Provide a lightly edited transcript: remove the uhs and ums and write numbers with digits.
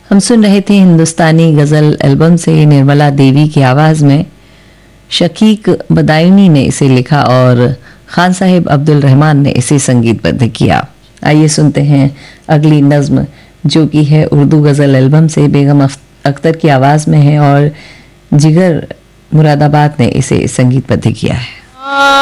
हम सुन रहे थे हिंदुस्तानी गज़ल एल्बम से निर्मला देवी की आवाज़ में शकीक बदायूनी ने इसे लिखा और खान साहिब अब्दुल रहमान ने इसे संगीतबद्ध किया। आइए सुनते हैं अगली नज़्म जो कि है उर्दू गज़ल एल्बम से, बेगम अख्तर की आवाज़ में है और जिगर मुरादाबाद ने इसे संगीतबद्ध किया है।